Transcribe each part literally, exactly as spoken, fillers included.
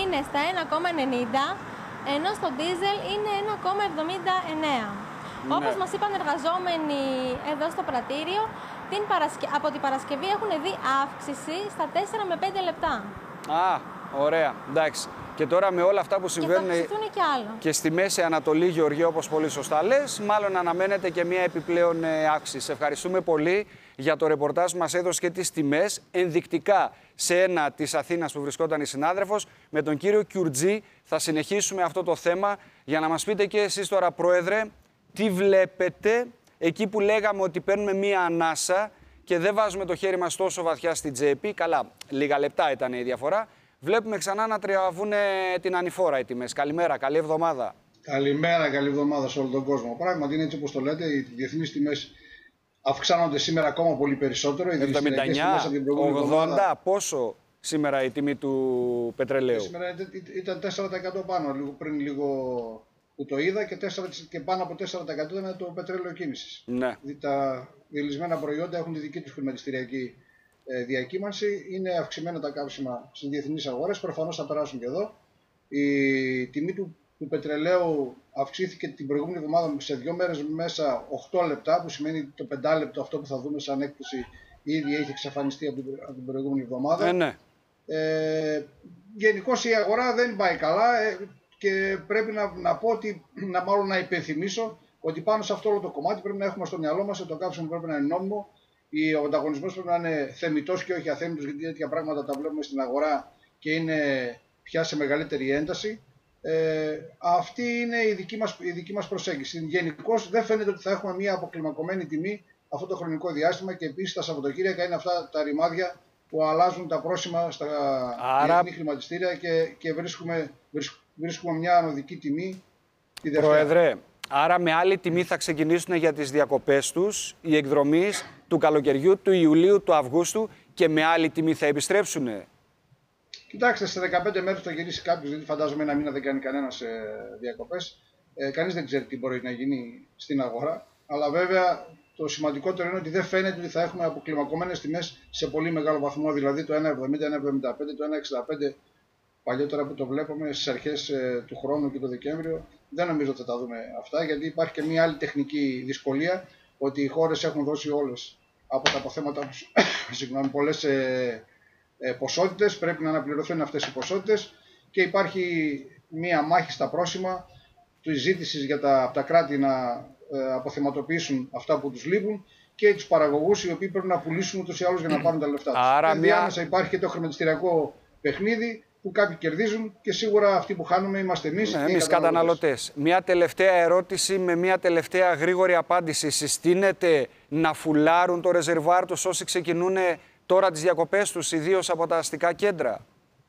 είναι στα ένα κόμμα ενενήντα, ενώ στο ντίζελ είναι ένα κόμμα εβδομήντα εννέα. Ναι. Όπως μας είπαν εργαζόμενοι εδώ στο πρατήριο, την παρασκε... από την Παρασκευή έχουν δει αύξηση στα τέσσερα με πέντε λεπτά. Α, ωραία. Εντάξει. Και τώρα με όλα αυτά που συμβαίνουν και, και, και στη Μέση Ανατολή, Γεωργία, όπως πολύ σωστά λες, μάλλον αναμένεται και μια επιπλέον αύξηση. Σε ευχαριστούμε πολύ για το ρεπορτάζ που μας έδωσε και τις τιμές ενδεικτικά σε ένα της Αθήνας που βρισκόταν η συνάδελφος. Με τον κύριο Κιουρτζή θα συνεχίσουμε αυτό το θέμα για να μας πείτε και εσείς τώρα, Πρόεδρε, τι βλέπετε εκεί που λέγαμε ότι παίρνουμε μία ανάσα και δεν βάζουμε το χέρι μας τόσο βαθιά στην τσέπη. Καλά, λίγα λεπτά ήταν η διαφορά. Βλέπουμε ξανά να τριαβούν την ανηφόρα οι τιμές. Καλημέρα, καλή εβδομάδα. Καλημέρα, καλή εβδομάδα σε όλο τον κόσμο. Πράγματι είναι έτσι όπως το λέτε, οι διεθνείς τιμές αυξάνονται σήμερα ακόμα πολύ περισσότερο. εβδομήντα εννιά, ογδόντα, πόσο σήμερα η τιμή του πετρελαίου? Σήμερα ήταν τέσσερα τοις εκατό πάνω, λίγο, πριν λίγο που το είδα, και, τέσσερα, και πάνω από τέσσερα τοις εκατό ήταν το πετρέλαιο κίνησης. Ναι. Τα διελισμένα προϊόντα έχουν τη δική τους χρηματιστηριακή διακύμανση. Είναι αυξημένα τα καύσιμα στις διεθνείς αγορές, προφανώς θα περάσουν και εδώ. Η τιμή του, του πετρελαίου αυξήθηκε την προηγούμενη εβδομάδα σε δύο μέρες μέσα οκτώ λεπτά, που σημαίνει το πεντάλεπτο αυτό που θα δούμε σαν έκπτωση ήδη έχει εξαφανιστεί από την, από την προηγούμενη εβδομάδα. Ε, ναι. ε, Γενικώς η αγορά δεν πάει καλά ε, και πρέπει να, να πω ότι, να μάλλον να υπενθυμίσω ότι πάνω σε αυτό όλο το κομμάτι πρέπει να έχουμε στο μυαλό μας ότι το καύσιμο πρέπει να είναι νόμιμο. Ο ανταγωνισμός πρέπει να είναι θεμιτός και όχι αθέμητος, γιατί τέτοια πράγματα τα βλέπουμε στην αγορά και είναι πια σε μεγαλύτερη ένταση. Ε, αυτή είναι η δική μας, η δική μας προσέγγιση. Γενικώς δεν φαίνεται ότι θα έχουμε μια αποκλιμακωμένη τιμή αυτό το χρονικό διάστημα, και επίσης τα Σαββατοκύριακα είναι αυτά τα ρημάδια που αλλάζουν τα πρόσημα στα Άρα... διεθνή χρηματιστήρια και, και βρίσκουμε, βρίσκουμε μια ανωδική τιμή τη Δευτέρα. Πρόεδρε, άρα με άλλη τιμή θα ξεκινήσουν για τις διακοπές τους οι εκδρομείς του καλοκαιριού, του Ιουλίου, του Αυγούστου, και με άλλη τιμή θα επιστρέψουν? Κοιτάξτε, σε δεκαπέντε μέρες θα γυρίσει κάποιος, γιατί φαντάζομαι ένα μήνα δεν κάνει κανένας ε, διακοπές. Ε, κανείς δεν ξέρει τι μπορεί να γίνει στην αγορά. Αλλά βέβαια το σημαντικότερο είναι ότι δεν φαίνεται ότι θα έχουμε αποκλιμακωμένες τιμές σε πολύ μεγάλο βαθμό. Δηλαδή το ένα εβδομήντα, ένα εβδομήντα πέντε, το ένα εξήντα πέντε παλιότερα που το βλέπουμε στις αρχές ε, του χρόνου και το Δεκέμβριο. Δεν νομίζω ότι θα τα δούμε αυτά, γιατί υπάρχει και μια άλλη τεχνική δυσκολία, ότι οι χώρες έχουν δώσει όλες από τα αποθέματα τους συγγνώμη, πολλές ε, ε, ποσότητες, πρέπει να αναπληρωθούν αυτές οι ποσότητες, και υπάρχει μια μάχη στα πρόσημα της ζήτησης για τα, από τα κράτη να ε, αποθεματοποιήσουν αυτά που τους λείπουν, και τους παραγωγούς οι οποίοι πρέπει να πουλήσουν ούτως ή άλλως για να πάρουν τα λεφτά τους. Άρα και διάμεσα μια... υπάρχει και το χρηματιστηριακό παιχνίδι, που κάποιοι κερδίζουν και σίγουρα αυτοί που χάνουμε είμαστε εμείς. Ναι, εμείς καταναλωτές. Μια τελευταία ερώτηση με μια τελευταία γρήγορη απάντηση. Συστήνεται να φουλάρουν το ρεζερβάρ τους όσοι ξεκινούν τώρα τις διακοπές τους, ιδίως από τα αστικά κέντρα?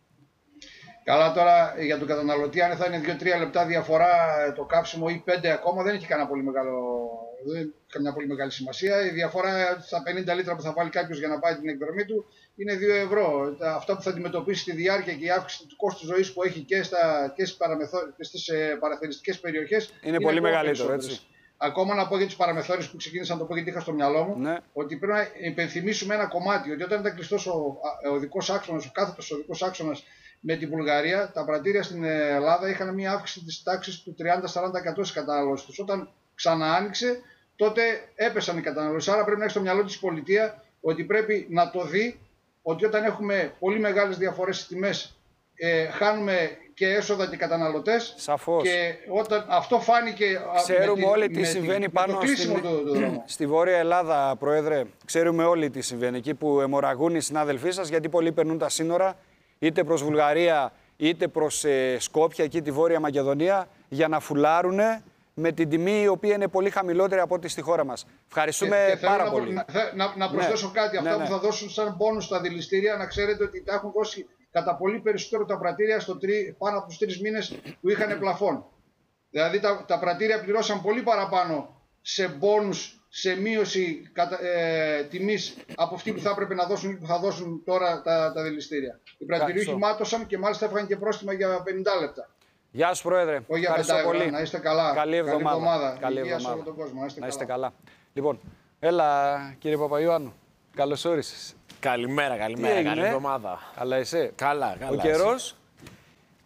Καλά, τώρα για τον καταναλωτή, αν θα είναι δύο τρία λεπτά διαφορά το κάψιμο ή πέντε ακόμα, δεν έχει κανένα πολύ μεγάλο, δεν έχει καμιά πολύ μεγάλη σημασία. Η διαφορά στα πενήντα λίτρα που θα βάλει κάποιος για να πάει την εκδρομή του είναι δύο ευρώ. Αυτά που θα αντιμετωπίσει στη διάρκεια και η αύξηση του κόστου ζωής που έχει και, στα, και στις παραθεριστικές περιοχές είναι, είναι πολύ μεγαλύτερο, έτσι. Ακόμα να πω για τις παραμεθόριες που ξεκίνησα να το πω, γιατί είχα στο μυαλό μου, ναι, ότι πρέπει να υπενθυμίσουμε ένα κομμάτι, ότι όταν ήταν κλειστός ο οδικός άξονας, ο κάθετος οδικός άξονας με την Βουλγαρία, τα πρατήρια στην Ελλάδα είχαν μια αύξηση της τάξης του τριάντα με σαράντα τοις εκατό στις καταναλώσεις τους. Όταν ξανά άνοιξε, τότε έπεσαν οι καταναλώσεις. Άρα πρέπει να έχει στο μυαλό της η πολιτεία ότι πρέπει να το δει, ότι όταν έχουμε πολύ μεγάλες διαφορές στις τιμές, ε, χάνουμε και έσοδα και καταναλωτές. Σαφώς. Και όταν αυτό φάνηκε. Ξέρουμε με όλοι τη, τι με συμβαίνει τη, πάνω στην, στην, του, του στη Βόρεια Ελλάδα, Πρόεδρε. Ξέρουμε όλοι τι συμβαίνει. Εκεί που αιμορραγούν οι συνάδελφοί σας, γιατί πολλοί περνούν τα σύνορα, είτε προς Βουλγαρία είτε προς ε, Σκόπια, εκεί τη Βόρεια Μακεδονία, για να φουλάρουν με την τιμή η οποία είναι πολύ χαμηλότερη από ό,τι στη χώρα μας. Ευχαριστούμε και, και πάρα να, πολύ. Να, να, να προσθέσω ναι, κάτι. Αυτά ναι, ναι. που θα δώσουν σαν πόνους στα δηληστήρια, να ξέρετε ότι τα έχουν δώσει κατά πολύ περισσότερο τα πρατήρια στο τρι, πάνω από τους τρεις μήνες που είχαν πλαφόν. Δηλαδή τα, τα πρατήρια πληρώσαν πολύ παραπάνω σε πόνους, σε μείωση κατα, ε, τιμής από αυτή που θα έπρεπε να δώσουν ή που θα δώσουν τώρα τα, τα δηληστήρια. Οι πρατηριούχοι μάτωσαν και μάλιστα έφαγαν και πρόστιμα για πενήντα λεπτά. Γεια σου, Πρόεδρε. Όχι για πενήντα πολύ. Να είστε καλά. Καλή εβδομάδα. Καλή εβδομάδα. Καλή εβδομάδα. εβδομάδα. Σε όλο τον κόσμο. Να είστε, να είστε καλά. καλά. Λοιπόν, έλα κύριε Παπαϊωάννου. Καλώς όρισες. Καλημέρα, καλημέρα. Καλή εβδομάδα. Καλά είσαι? Καλά, καλά. Ο καιρός?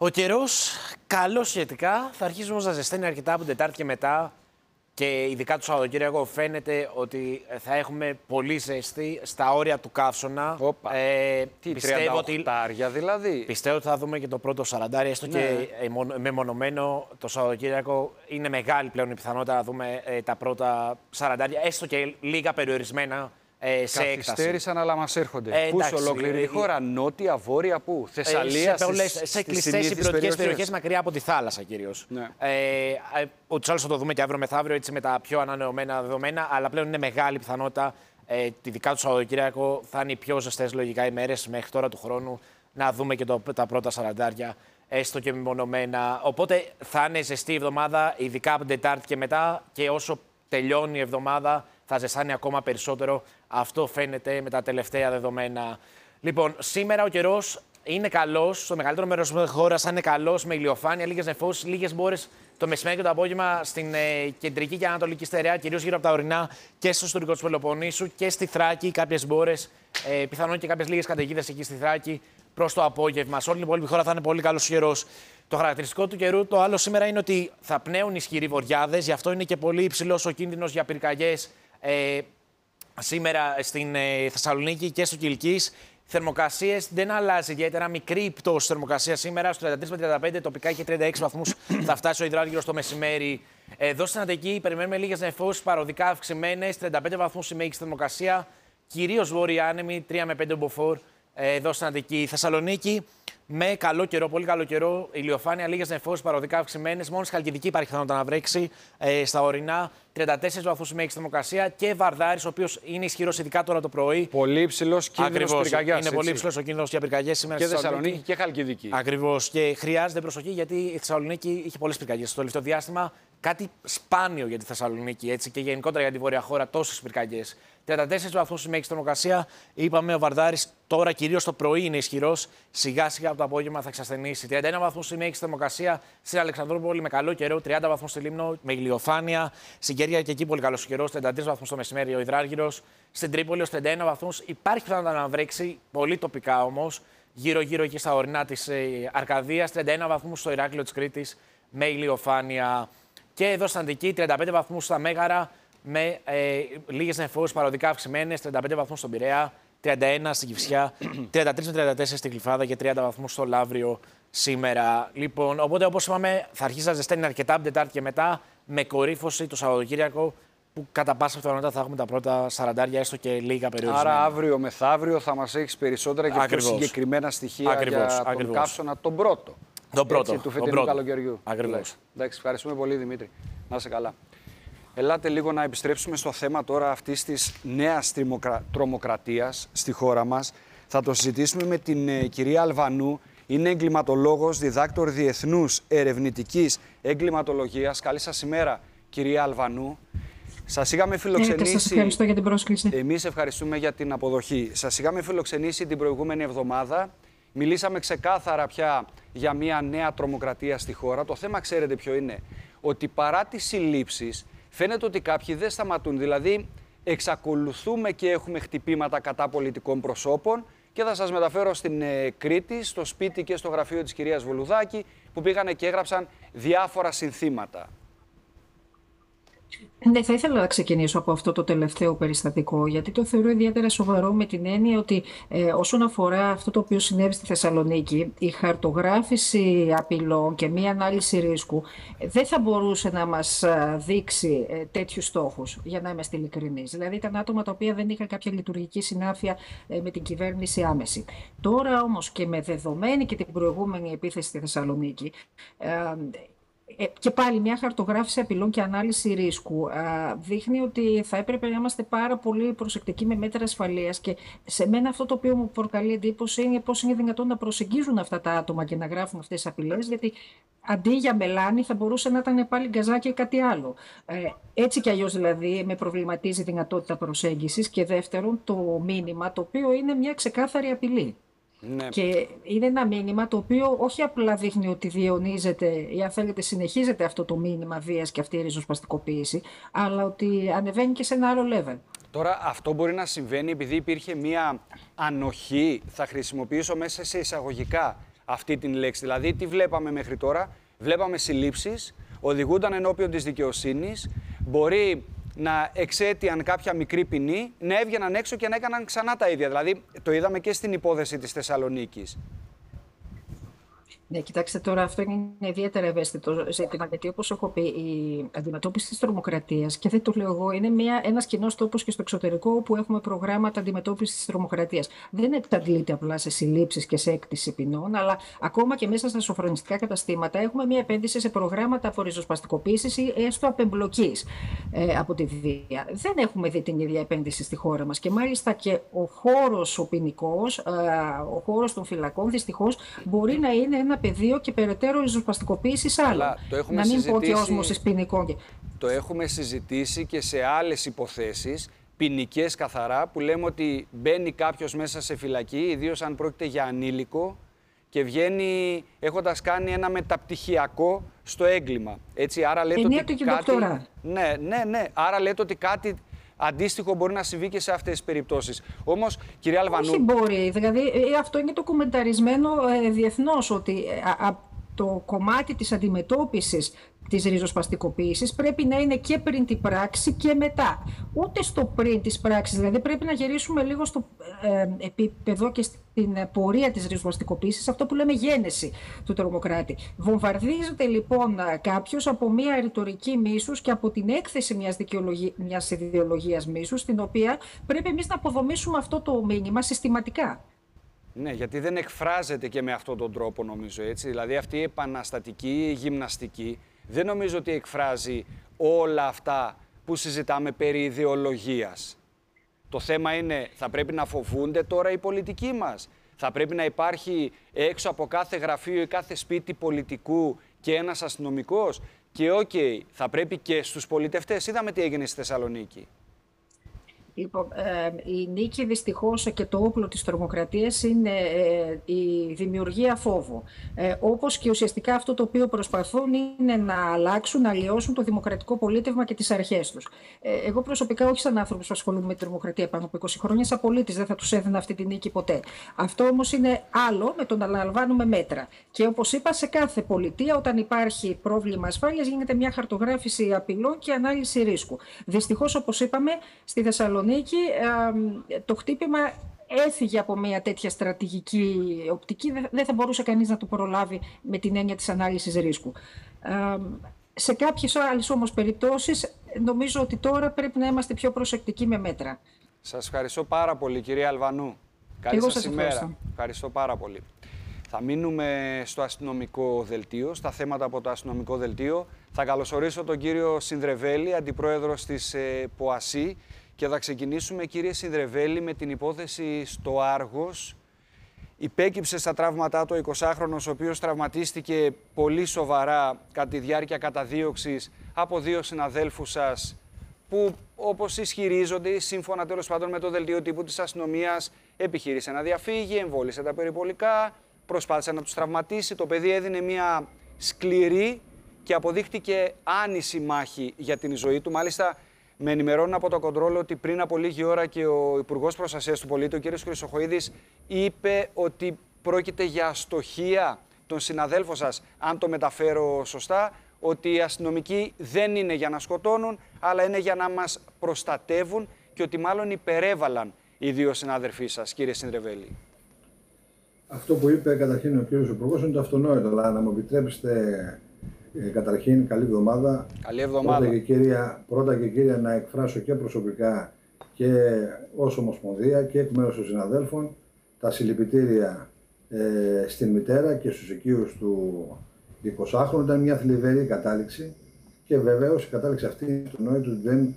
Ο καιρός καλός σχετικά. Θα αρχίσει όμως να ζεσταίνει αρκετά από την Τετάρτη και μετά. Και ειδικά το Σαββατοκύριακο φαίνεται ότι θα έχουμε πολύ ζέστη στα όρια του καύσωνα. Ε, Τι, πιστεύω ότι, δηλαδή. Πιστεύω ότι θα δούμε και το πρώτο σαραντάρι, έστω ναι. και μεμονωμένο το Σαββατοκύριακο. Είναι μεγάλη πλέον η πιθανότητα να δούμε ε, τα πρώτα σαραντάρια, έστω και λίγα περιορισμένα. Ε, σε Καθυστέρησαν, αλλά μας έρχονται. Ε, πού σε ολόκληρη η χώρα, νότια, βόρεια, πού, Θεσσαλία, σε, στις, σε κλειστές υπηρετικές περιοχές μακριά από τη θάλασσα κυρίως. Ναι. Ε, ούτως άλλως θα το δούμε και αύριο μεθαύριο έτσι, με τα πιο ανανεωμένα δεδομένα, αλλά πλέον είναι μεγάλη πιθανότητα, ε, ειδικά το Σαββατοκύριακο, θα είναι οι πιο ζεστές λογικά ημέρες μέχρι τώρα του χρόνου, να δούμε και το, τα πρώτα σαραντάρια, έστω και μεμονωμένα. Οπότε θα είναι ζεστή η εβδομάδα, ειδικά από την Τετάρτη και μετά, και όσο τελειώνει η εβδομάδα θα ζεστάνει ακόμα περισσότερο. Αυτό φαίνεται με τα τελευταία δεδομένα. Λοιπόν, σήμερα ο καιρός είναι καλός. Στο μεγαλύτερο μέρος της χώρας θα είναι καλός, με ηλιοφάνεια, λίγες νεφώσεις, λίγες μπόρες το μεσημέρι και το απόγευμα στην ε, κεντρική και ανατολική στερεά, κυρίως γύρω από τα ορεινά και στο ιστορικό του Πελοποννήσου και στη Θράκη. Κάποιες μπόρες, ε, πιθανόν και κάποιες λίγες καταιγίδες εκεί στη Θράκη προς το απόγευμα. Σε όλη την υπόλοιπη χώρα θα είναι πολύ καλός καιρός. Το χαρακτηριστικό του καιρού το άλλο σήμερα είναι ότι θα πνέουν ισχυροί βοριάδες, γι' αυτό είναι και πολύ υψηλός ο κίνδυνος για πυρκαγιές. Ε, σήμερα στην ε, Θεσσαλονίκη και στο Κιλκής. Θερμοκρασίες δεν αλλάζει ιδιαίτερα. Μικρή πτώση θερμοκρασία σήμερα. Στο τριάντα τρία με τριάντα πέντε, τοπικά και τριάντα έξι βαθμούς θα φτάσει ο υδράργυρος το μεσημέρι. Εδώ στην Αττική περιμένουμε λίγες νεφώσεις παροδικά αυξημένες. τριάντα πέντε βαθμούς η μέγιστη θερμοκρασία. Κυρίως βόρεια άνεμη, τρία με πέντε μποφόρ. Εδώ στην Αττική. Θεσσαλονίκη με καλό καιρό, πολύ καλό καιρό. Ηλιοφάνεια, λίγες νεφώσεις παροδικά αυξημένες. Μόνο στη Χαλκιδική υπάρχει πιθανότητα να βρέξει. Ε, στα ορεινά, τριάντα τέσσερις βαθμούς η μέγιστη θερμοκρασία. Και Βαρδάρης, ο οποίος είναι ισχυρός ειδικά τώρα το πρωί. Πολύ υψηλός κίνδυνος πυρκαγιάς. Είναι πολύ υψηλός ο κίνδυνος για πυρκαγιές σήμερα και στη Θεσσαλονίκη. Θεσσαλονίκη και Χαλκιδική. Ακριβώς. Και χρειάζεται προσοχή γιατί η Θεσσαλονίκη είχε πολλές πυρκαγιές στο τελευταίο διάστημα. Κάτι σπάνιο για τη Θεσσαλονίκη έτσι, και γενικότερα για τη βόρεια χώρα, τόσες πυρκαγιές. τριάντα τέσσερις βαθμούς η μέγιστη θερμοκρασία. Είπαμε ο Βαρδάρης τώρα κυρίως το πρωί είναι ισχυρός. Σιγά σιγά από το απόγευμα θα εξασθενήσει. τριάντα ένα βαθμούς η μέγιστη θερμοκρασία στην Αλεξανδρούπολη με καλό καιρό. τριάντα βαθμούς στη Λίμνο με ηλιοφάνεια. Στην Κέρια και εκεί πολύ καλό καιρό. τριάντα τρεις βαθμούς το μεσημέρι ο υδράργυρος. Στην Τρίπολη ως τριάντα ένα βαθμούς. Υπάρχει πιθανότητα να βρέξει, πολύ τοπικά όμως. Γύρω-γύρω εκεί στα ορεινά της Αρκαδίας. τριάντα ένα βαθμούς στο Ηράκλειο της Κρήτης με ηλιοφάνεια. Και εδώ στην Αττική τριάντα πέντε βαθμούς στα Μέγαρα με ε, λίγες νεφώσεις παροδικά αυξημένες, τριάντα πέντε βαθμούς στον Πειραιά, τριάντα ένα στην Κηφισιά, τριάντα τρεις με τριάντα τέσσερα στην Κλιφάδα και τριάντα βαθμούς στο Λαύριο σήμερα. Λοιπόν, οπότε όπως είπαμε θα αρχίσει να ζεσταίνει αρκετά από την Τετάρτη και μετά με κορύφωση το Σαββατοκύριακο που κατά πάσα πιθανότητα θα έχουμε τα πρώτα σαραντάρια έστω και λίγα περιορισμένα. Άρα αύριο μεθαύριο θα μας έχεις περισσότερα και Ακριβώς. πιο συγκεκριμένα στοιχεία Ακριβώς. για Ακριβώς. τον καύσωνα τον πρώτο. Τον πρώτο. Έτσι, του φετινού καλοκαιριού. Ακριβώς. Εντάξει, ευχαριστούμε πολύ Δημήτρη. Να είσαι καλά. Ελάτε λίγο να επιστρέψουμε στο θέμα τώρα αυτής της νέας τρομοκρατίας στη χώρα μας. Θα το συζητήσουμε με την ε, κυρία Αλβανού. Είναι εγκληματολόγος, διδάκτορ διεθνούς ερευνητικής εγκληματολογίας. Καλή σας ημέρα, κυρία Αλβανού. Σας είχαμε φιλοξενήσει. Σας ευχαριστώ για την πρόσκληση. Εμείς ευχαριστούμε για την αποδοχή. Σας είχαμε φιλοξενήσει την προηγούμενη εβδομάδα. Μιλήσαμε ξεκάθαρα πια για μια νέα τρομοκρατία στη χώρα. Το θέμα ξέρετε ποιο είναι? Ότι παρά τις συλλήψεις φαίνεται ότι κάποιοι δεν σταματούν. Δηλαδή εξακολουθούμε και έχουμε χτυπήματα κατά πολιτικών προσώπων και θα σας μεταφέρω στην ε, Κρήτη, στο σπίτι και στο γραφείο της κυρίας Βολουδάκη που πήγανε και έγραψαν διάφορα συνθήματα. Ναι, θα ήθελα να ξεκινήσω από αυτό το τελευταίο περιστατικό, γιατί το θεωρώ ιδιαίτερα σοβαρό με την έννοια ότι ε, όσον αφορά αυτό το οποίο συνέβη στη Θεσσαλονίκη, η χαρτογράφηση απειλών και μία ανάλυση ρίσκου ε, δεν θα μπορούσε να μας δείξει ε, τέτοιους στόχους, για να είμαστε ειλικρινείς. Δηλαδή ήταν άτομα τα οποία δεν είχαν κάποια λειτουργική συνάφεια ε, με την κυβέρνηση άμεση. Τώρα όμως και με δεδομένη και την προηγούμενη επίθεση στη Θεσσαλονίκη, ε, και πάλι μια χαρτογράφηση απειλών και ανάλυση ρίσκου δείχνει ότι θα έπρεπε να είμαστε πάρα πολύ προσεκτικοί με μέτρα ασφαλείας, και σε μένα αυτό το οποίο μου προκαλεί εντύπωση είναι πώς είναι δυνατόν να προσεγγίζουν αυτά τα άτομα και να γράφουν αυτές τις απειλές, γιατί αντί για μελάνι θα μπορούσε να ήταν πάλι γκαζάκι ή κάτι άλλο. Έτσι κι αλλιώς δηλαδή με προβληματίζει η δυνατότητα προσέγγισης, και δεύτερον το μήνυμα το οποίο είναι μια ξεκάθαρη απειλή. Ναι. Και είναι ένα μήνυμα το οποίο όχι απλά δείχνει ότι διαιωνίζεται ή αν θέλετε συνεχίζεται αυτό το μήνυμα βίας και αυτή η ριζοσπαστικοποίηση, αλλά ότι ανεβαίνει και σε ένα άλλο level. Τώρα αυτό μπορεί να συμβαίνει επειδή υπήρχε μία ανοχή, θα χρησιμοποιήσω μέσα σε εισαγωγικά, αυτή την λέξη. Δηλαδή, τι βλέπαμε μέχρι τώρα? Βλέπαμε συλλήψεις, οδηγούνταν ενώπιον της δικαιοσύνης, μπορεί να εξαίτιαν κάποια μικρή ποινή, να έβγαιναν έξω και να έκαναν ξανά τα ίδια. Δηλαδή, το είδαμε και στην υπόθεση της Θεσσαλονίκης. Ναι, κοιτάξτε τώρα, αυτό είναι ιδιαίτερα ευαίσθητο ζήτημα, γιατί όπως έχω πει, η αντιμετώπιση της τρομοκρατίας, και δεν το λέω εγώ, είναι μια, ένας κοινός τόπος και στο εξωτερικό όπου έχουμε προγράμματα αντιμετώπισης της τρομοκρατίας. Δεν εξαντλείται απλά σε συλλήψεις και σε έκτηση ποινών, αλλά ακόμα και μέσα στα σοφρονιστικά καταστήματα έχουμε μια επένδυση σε προγράμματα απορριζοσπαστικοποίησης ή έστω απεμπλοκής ε, από τη βία. Δεν έχουμε δει την ίδια επένδυση στη χώρα μας. Και μάλιστα και ο χώρος ο ποινικός, ε, ο χώρος των φυλακών, δυστυχώς, μπορεί να είναι ένα πεδίο και περαιτέρω ριζοσπαστικοποίησης άλλων. Να μην πω και όσμωσης ποινικών. Το έχουμε συζητήσει και σε άλλες υποθέσεις, ποινικές καθαρά, που λέμε ότι μπαίνει κάποιος μέσα σε φυλακή, ιδίως αν πρόκειται για ανήλικο, και βγαίνει έχοντας κάνει ένα μεταπτυχιακό στο έγκλημα. Έτσι, άρα λέτε ότι και κάτι... δοκτορά. Ναι, ναι, ναι. Άρα λέτε ότι κάτι αντίστοιχο μπορεί να συμβεί και σε αυτές τις περιπτώσεις. Όμως, κυρία Αλβανού... Όχι μπορεί. Δηλαδή, αυτό είναι το κομμενταρισμένο ε, διεθνώς, ότι ε, α, το κομμάτι της αντιμετώπισης της ριζοσπαστικοποίησης πρέπει να είναι και πριν την πράξη και μετά. Ούτε στο πριν της πράξης, δηλαδή πρέπει να γυρίσουμε λίγο στο ε, επίπεδο και στην πορεία της ριζοσπαστικοποίησης, αυτό που λέμε γένεση του τρομοκράτη. Βομβαρδίζεται λοιπόν κάποιος από μια ρητορική μίσους και από την έκθεση μιας, μιας ιδεολογίας μίσους, στην οποία πρέπει εμείς να αποδομήσουμε αυτό το μήνυμα συστηματικά. Ναι, γιατί δεν εκφράζεται και με αυτόν τον τρόπο, νομίζω, έτσι. Δηλαδή αυτή η επαναστατική γυμναστική δεν νομίζω ότι εκφράζει όλα αυτά που συζητάμε περί ιδεολογίας. Το θέμα είναι, θα πρέπει να φοβούνται τώρα οι πολιτικοί μας. Θα πρέπει να υπάρχει έξω από κάθε γραφείο ή κάθε σπίτι πολιτικού και ένας αστυνομικός. Και οκ, okay, θα πρέπει και στους πολιτευτές. Είδαμε τι έγινε στη Θεσσαλονίκη. Λοιπόν, ε, η νίκη δυστυχώς και το όπλο της τρομοκρατίας είναι ε, η δημιουργία φόβου. Ε, όπως και ουσιαστικά αυτό το οποίο προσπαθούν είναι να αλλάξουν, να αλλοιώσουν το δημοκρατικό πολίτευμα και τις αρχές τους. Ε, εγώ προσωπικά, όχι σαν άνθρωπος που ασχολούμαι με τη τρομοκρατία πάνω από είκοσι χρόνια, σαν πολίτης δεν θα τους έδινα αυτή τη νίκη ποτέ. Αυτό όμως είναι άλλο με το να λαμβάνουμε μέτρα. Και όπως είπα, σε κάθε πολιτεία, όταν υπάρχει πρόβλημα ασφάλειας, γίνεται μια χαρτογράφηση απειλών και ανάλυση ρίσκου. Δυστυχώς, όπως είπαμε, στη Θεσσαλονίκη το χτύπημα έφυγε από μια τέτοια στρατηγική οπτική, δεν θα μπορούσε κανείς να το προλάβει με την έννοια της ανάλυσης ρίσκου. Σε κάποιες άλλες όμως περιπτώσεις νομίζω ότι τώρα πρέπει να είμαστε πιο προσεκτικοί με μέτρα. Σας ευχαριστώ πάρα πολύ, κυρία Αλβανού. Καλή Εγώ σας σας ημέρα. Ευχαριστώ. ευχαριστώ πάρα πολύ. Θα μείνουμε στο αστυνομικό δελτίο, στα θέματα από το αστυνομικό δελτίο. Θα καλωσορίσω τον κύριο Συνδρεβέλη, αντιπρόεδρος της ε, ΠΟΑΣΥ. Και θα ξεκινήσουμε, κύριε Συνδρεβέλη, με την υπόθεση στο Άργος. Υπέκυψε στα τραύματά του ο εικοσάχρονος, ο οποίος τραυματίστηκε πολύ σοβαρά κατά τη διάρκεια καταδίωξης από δύο συναδέλφους σας, που όπως ισχυρίζονται, σύμφωνα τέλος πάντων με το δελτίο τύπου της αστυνομίας, επιχείρησε να διαφύγει, εμβόλισε τα περιπολικά, προσπάθησε να τους τραυματίσει. Το παιδί έδινε μια σκληρή και αποδείχτηκε άνηση μάχη για την ζωή του. Μάλιστα, με ενημερώνουν από το κοντρόλ ότι πριν από λίγη ώρα και ο Υπουργός Προστασίας του Πολίτη, ο κ. Χρυσοχοΐδης, είπε ότι πρόκειται για αστοχία των συναδέλφων σας, αν το μεταφέρω σωστά, ότι οι αστυνομικοί δεν είναι για να σκοτώνουν, αλλά είναι για να μας προστατεύουν και ότι μάλλον υπερέβαλαν οι δύο συνάδελφοί σας, κύριε Συνδρεβέλη. Αυτό που είπε καταρχήν ο κ. Υπουργός είναι το αυτονόητο, αλλά να μου επιτρέψετε... Ε, καταρχήν, καλή εβδομάδα. Καλή εβδομάδα. Πρώτα και, κύρια, πρώτα και κύρια να εκφράσω και προσωπικά και ως Ομοσπονδία και εκ μέρους των συναδέλφων τα συλληπιτήρια ε, στην μητέρα και στους οικείους του εικοσάχρονου. Ήταν μια θλιβερή κατάληξη και βεβαίως η κατάληξη αυτή στο νόητο του δεν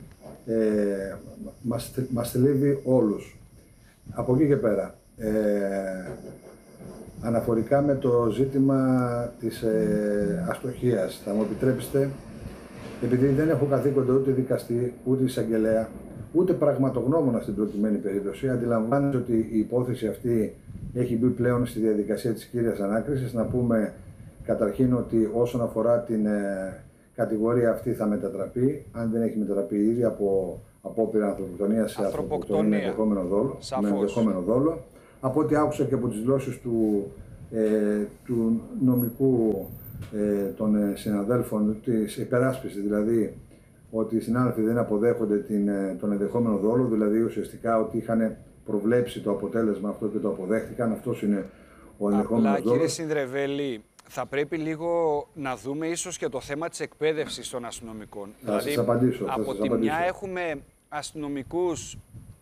ε, μας, μας θλίβει όλους. Από εκεί και πέρα. Ε, Αναφορικά με το ζήτημα της ε, αστοχίας, θα μου επιτρέψετε, επειδή δεν έχω καθήκοντα ούτε δικαστή, ούτε εισαγγελέα, ούτε πραγματογνώμονα στην προκειμένη περίπτωση, αντιλαμβάνεστε ότι η υπόθεση αυτή έχει μπει πλέον στη διαδικασία της κύριας ανάκρισης. Να πούμε καταρχήν ότι όσον αφορά την ε, κατηγορία αυτή θα μετατραπεί, αν δεν έχει μετατραπεί ήδη, από απόπειρα ανθρωποκτονία σε ανθρωποκτονία με ενδεχόμενο δόλο. Με ενδεχόμενο δόλο. Από ό,τι άκουσα και από τις δηλώσεις του ε, του νομικού ε, των συναδέλφων της υπεράσπισης, δηλαδή ότι οι συνάδελφοι δεν αποδέχονται την, τον ενδεχόμενο δόλο, δηλαδή ουσιαστικά ότι είχαν προβλέψει το αποτέλεσμα αυτό και το αποδέχτηκαν. Αυτός είναι ο ενδεχόμενος δόλος. Απλά, κύριε Συνδρεβέλη, θα πρέπει λίγο να δούμε ίσως και το θέμα της εκπαίδευσης των αστυνομικών. Θα δηλαδή, σας απαντήσω. από θα σας τη απαντήσω. μια έχουμε αστυνομικούς,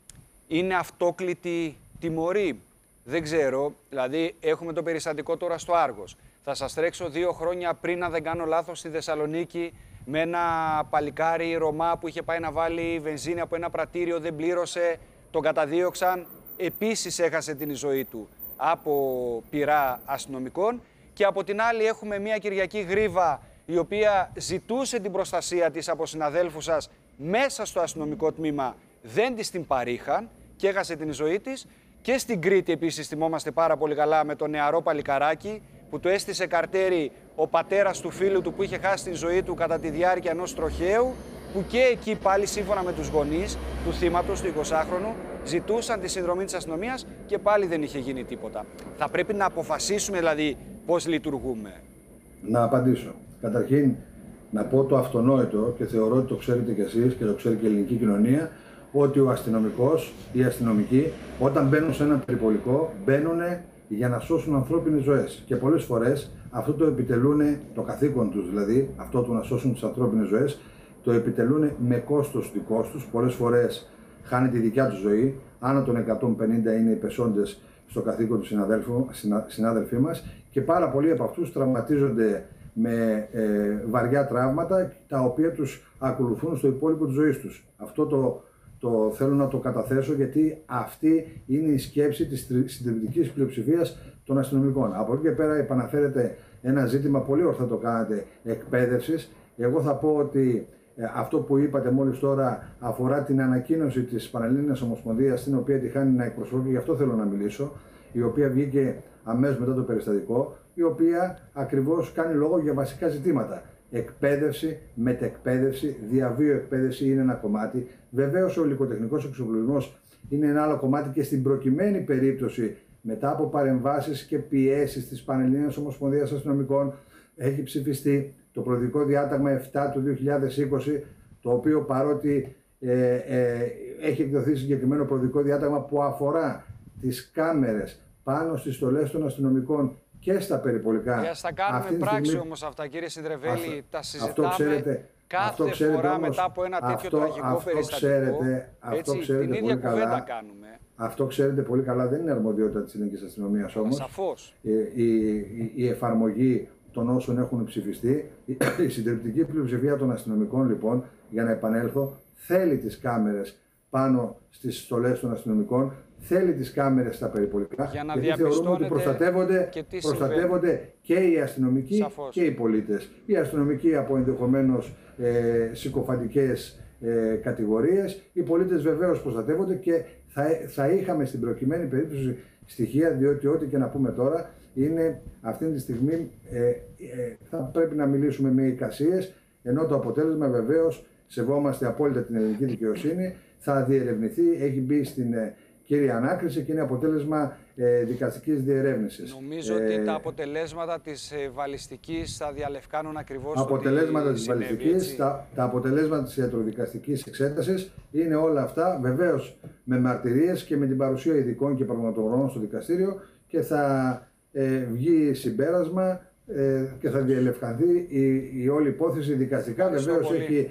είναι αυτόκλητοι τιμωροί. Δεν ξέρω, δηλαδή έχουμε το περιστατικό τώρα στο Άργος. Θα σας τρέξω δύο χρόνια πριν, αν δεν κάνω λάθος, στη Θεσσαλονίκη, με ένα παλικάρι Ρωμά που είχε πάει να βάλει βενζίνη από ένα πρατήριο, δεν πλήρωσε, τον καταδίωξαν, επίσης έχασε την ζωή του από πυρά αστυνομικών. Και από την άλλη έχουμε μια Κυριακή Γρίβα, η οποία ζητούσε την προστασία της από συναδέλφους σας μέσα στο αστυνομικό τμήμα, δεν της την παρήχαν και έχασε την ζωή της. Και στην Κρήτη επίσης θυμόμαστε πάρα πολύ καλά με το νεαρό παλικαράκι που του έστησε καρτέρι ο πατέρας του φίλου του που είχε χάσει τη ζωή του κατά τη διάρκεια ενός τροχαίου, που και εκεί πάλι σύμφωνα με τους γονείς του θύματος, του εικοσάχρονου, ζητούσαν τη συνδρομή της αστυνομίας και πάλι δεν είχε γίνει τίποτα. Θα πρέπει να αποφασίσουμε δηλαδή πώς λειτουργούμε. Να απαντήσω. Καταρχήν να πω το αυτονόητο και θεωρώ ότι το ξέρετε κι εσείς και το ξέρει και η ελληνική κοινωνία, ότι ο αστυνομικός, οι αστυνομικοί, όταν μπαίνουν σε ένα περιπολικό, μπαίνουν για να σώσουν ανθρώπινες ζωές. Και πολλές φορές αυτό το επιτελούν, το καθήκον τους δηλαδή, αυτό του να σώσουν τις ανθρώπινες ζωές, το επιτελούν με κόστος δικό τους. Πολλές φορές χάνει τη δικιά του ζωή. Άνω των εκατόν πενήντα είναι οι πεσόντες στο καθήκον του συναδέλφου, συνα, συνάδελφοί μας, και πάρα πολλοί από αυτούς τραυματίζονται με ε, βαριά τραύματα, τα οποία τους ακολουθούν στο υπόλοιπο της ζωής τους. Αυτό το, το θέλω να το καταθέσω, γιατί αυτή είναι η σκέψη της συντριπτικής πλειοψηφίας των αστυνομικών. Από εκεί και πέρα επαναφέρεται ένα ζήτημα, πολύ ορθά το κάνατε, εκπαίδευσης. Εγώ θα πω ότι ε, αυτό που είπατε μόλις τώρα αφορά την ανακοίνωση της Πανελλήνιας Ομοσπονδίας, την οποία τη χάνει να εκπροσωπώ και γι' αυτό θέλω να μιλήσω, η οποία βγήκε αμέσως μετά το περιστατικό, η οποία ακριβώς κάνει λόγο για βασικά ζητήματα. Εκπαίδευση, μετεκπαίδευση, διαβίω εκπαίδευση είναι ένα κομμάτι. Βεβαίως ο υλικοτεχνικός εξοπλισμός είναι ένα άλλο κομμάτι, και στην προκειμένη περίπτωση, μετά από παρεμβάσεις και πιέσεις της Πανελλήνιας Ομοσπονδίας Αστυνομικών, έχει ψηφιστεί το Προεδρικό Διάταγμα επτά του δύο χιλιάδες είκοσι, το οποίο παρότι ε, ε, έχει εκδοθεί συγκεκριμένο Προεδρικό Διάταγμα που αφορά τις κάμερες πάνω στις στολές των αστυνομικών και στα περιπολικά. Και ας τα κάνουμε πράξη στιγμή... όμως αυτά, κύριε Συνδρεβέλη, αυτό, τα συζητάμε αυτό ξέρετε, κάθε αυτό ξέρετε φορά όμως, μετά από ένα τέτοιο αυτό, τραγικό αυτό περιστατικό. Ξέρετε, αυτό έτσι, ξέρετε την ίδια κουβέντα καλά, κάνουμε. Αυτό ξέρετε πολύ καλά, δεν είναι αρμοδιότητα της ελληνικής αστυνομίας όμως. Σαφώς. Η, η, η, η εφαρμογή των όσων έχουν ψηφιστεί, η, η συντριπτική πλειοψηφία των αστυνομικών, λοιπόν, για να επανέλθω, θέλει τις κάμερες πάνω στις στολές των αστυνομικών, θέλει τις κάμερες στα περιπολικά, για να γιατί θεωρούμε ότι προστατεύονται και, προστατεύονται και οι αστυνομικοί. Σαφώς. Και οι πολίτες. Οι αστυνομικοί από ενδεχομένως ε, συκοφαντικές ε, κατηγορίες, οι πολίτες βεβαίως προστατεύονται, και θα, θα είχαμε στην προκειμένη περίπτωση στοιχεία, διότι ό,τι και να πούμε τώρα είναι αυτή τη στιγμή ε, ε, θα πρέπει να μιλήσουμε με εικασίες, ενώ το αποτέλεσμα βεβαίως, σεβόμαστε απόλυτα την ελληνική δικαιοσύνη, θα διερευνηθεί, έχει μπει στην ε, κύρια ανάκριση και είναι αποτέλεσμα ε, δικαστικής διερεύνησης. Νομίζω ε, ότι τα αποτελέσματα της ε, βαλιστικής θα διαλευκάνουν ακριβώς αποτελέσματα της βαλιστικής, τα, τα αποτελέσματα της ιατροδικαστικής εξέτασης είναι όλα αυτά, βεβαίως με μαρτυρίες και με την παρουσία ειδικών και πραγματογνωμόνων στο δικαστήριο, και θα ε, βγει συμπέρασμα ε, και θα διαλευκανθεί η, η όλη υπόθεση δικαστικά. Βεβαίως έχει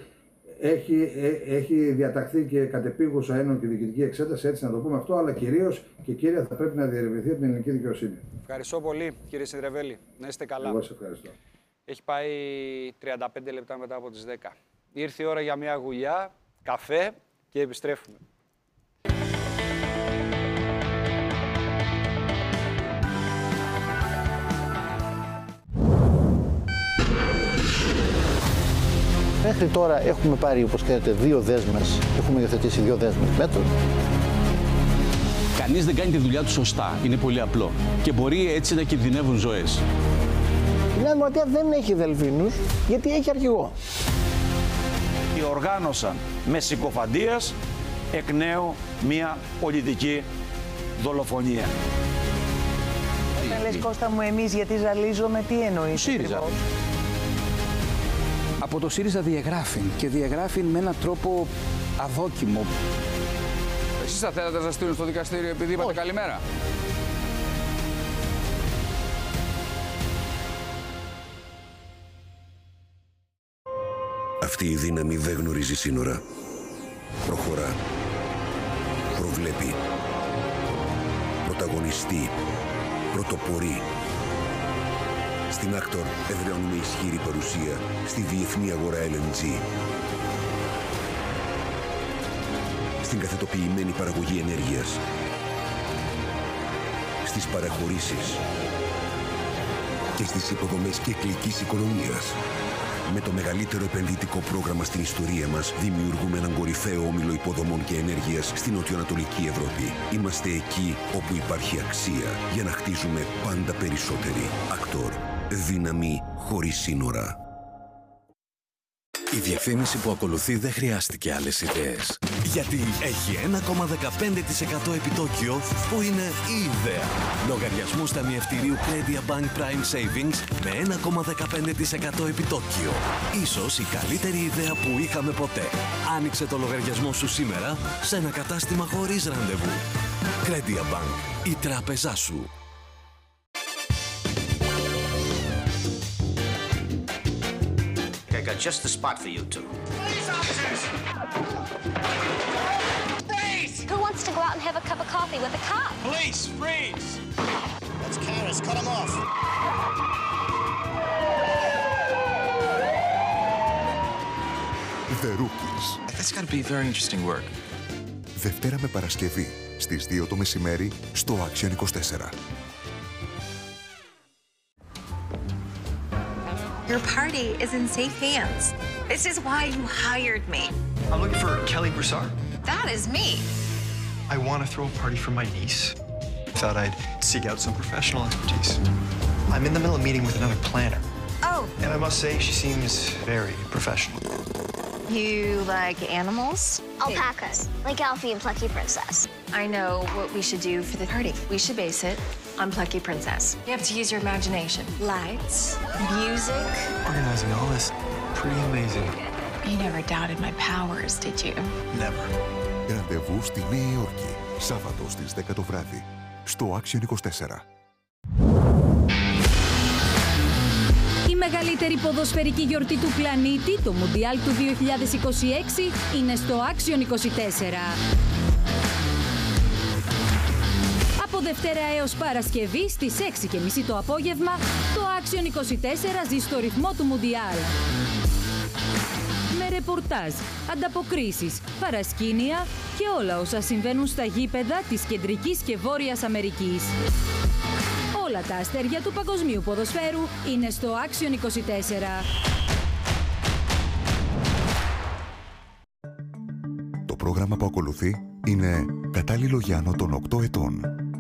Έχει, έχει διαταχθεί και κατεπίγουσα ένων και διοικητική εξέταση, έτσι να το πούμε αυτό, αλλά κυρίως και κύρια θα πρέπει να διερευνηθεί από την ελληνική δικαιοσύνη. Ευχαριστώ πολύ, κύριε Συνδρεβέλη. Να είστε καλά. Εγώ σε ευχαριστώ. Έχει πάει τριάντα πέντε λεπτά μετά από τις δέκα. Ήρθε η ώρα για μια γουλιά, καφέ και επιστρέφουμε. Μέχρι τώρα έχουμε πάρει, όπως ξέρετε, δύο δέσμες, έχουμε υιοθετήσει δύο δέσμες μέτρων. Κανείς δεν κάνει τη δουλειά του σωστά. Είναι πολύ απλό. Και μπορεί έτσι να κινδυνεύουν ζωές. Η Νέα Δημοκρατία δεν έχει δελφίνους, γιατί έχει αρχηγό. Οργάνωσαν με συκοφαντίας εκ νέου μία πολιτική δολοφονία. Όταν λες, Κώστα μου, εμείς γιατί ζαλίζομαι, τι εννοείς? ΣΥΡΙΖΑ. Από το ΣΥΡΙΖΑ διαγράφει και διαγράφει με έναν τρόπο αδόκιμο. Εσείς θα θέλατε να σας στείλουν στο δικαστήριο επειδή είπατε καλημέρα? Αυτή η δύναμη δεν γνωρίζει σύνορα. Προχωρά. Προβλέπει. Πρωταγωνιστεί. Πρωτοπορεί. Στην Άκτορ εδραιώνουμε ισχυρή παρουσία στη διεθνή αγορά ελ εν τζι. Στην καθετοποιημένη παραγωγή ενέργειας. Στις παραχωρήσεις. Και στις υποδομές κυκλικής οικονομίας. Με το μεγαλύτερο επενδυτικό πρόγραμμα στην ιστορία μας, δημιουργούμε έναν κορυφαίο όμιλο υποδομών και ενέργειας στην νοτιοανατολική Ευρώπη. Είμαστε εκεί όπου υπάρχει αξία για να χτίζουμε πάντα περισσότεροι. Άκτορ. Δύναμη χωρίς σύνορα. Η διαφήμιση που ακολουθεί δεν χρειάστηκε άλλες ιδέες. Γιατί έχει ένα κόμμα δεκαπέντε τοις εκατό επιτόκιο που είναι η ιδέα. Λογαριασμούς ταμιευτηρίου Credit Bank Prime Savings με ένα κόμμα δεκαπέντε τοις εκατό επιτόκιο. Ίσως η καλύτερη ιδέα που είχαμε ποτέ. Άνοιξε το λογαριασμό σου σήμερα σε ένα κατάστημα χωρίς ραντεβού. Credit Bank, η τράπεζά σου. I got just the spot for you two. Police officers! Freeze! Who wants to go out and have a cup of coffee with a cop? Police, freeze! That's Karis, cut him off. The Rookies. That's got to be very interesting work. Δευτέρα με Παρασκευή, στις δύο το μεσημέρι, στο Action είκοσι τέσσερα. Your party is in safe hands. This is why you hired me. I'm looking for Kelly Broussard. That is me. I want to throw a party for my niece. Thought I'd seek out some professional expertise. I'm in the middle of meeting with another planner. Oh. And I must say, she seems very professional. You like animals? Alpacas, like Alfie and Plucky Princess. I know what we should do for the party. We should base it on Plucky Princess. You have to use your imagination. Lights, music. Organizing all this, pretty amazing. You never doubted my powers, did you? Never. Ραντεβού στη Νέα Υόρκη, Σάββατο στις δέκα το βράδυ, στο Action είκοσι τέσσερα. Η μεγαλύτερη ποδοσφαιρική γιορτή του πλανήτη, το Μουντιάλ του δύο χιλιάδες είκοσι έξι, είναι στο Action είκοσι τέσσερα. Από Δευτέρα έως Παρασκευή στις έξι και μισή το απόγευμα, το Action είκοσι τέσσερα ζει στο ρυθμό του Μουντιάλ. Με ρεπορτάζ, ανταποκρίσεις, παρασκήνια και όλα όσα συμβαίνουν στα γήπεδα της Κεντρικής και Βόρειας Αμερικής. Όλα τα αστέρια του παγκοσμίου ποδοσφαίρου είναι στο Action είκοσι τέσσερα. Το πρόγραμμα που ακολουθεί είναι κατάλληλο για άνω των οκτώ ετών.